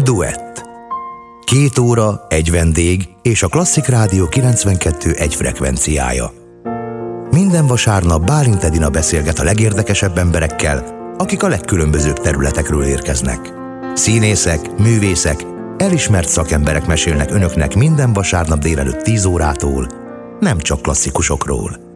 Duett. 2 óra, egy vendég és a Klasszik Rádió 92,1 frekvenciája. Minden vasárnap Bálint Edina beszélget a legérdekesebb emberekkel, akik a legkülönbözőbb területekről érkeznek. Színészek, művészek, elismert szakemberek mesélnek önöknek minden vasárnap délelőtt 10 órától, nem csak klasszikusokról.